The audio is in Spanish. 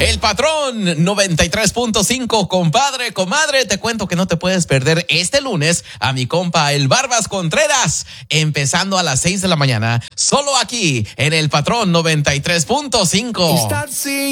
El Patrón 93.5, compadre, comadre, te cuento que no te puedes perder este lunes a mi compa el Barbas Contreras, empezando a las 6 de la mañana, solo aquí en El Patrón 93.5.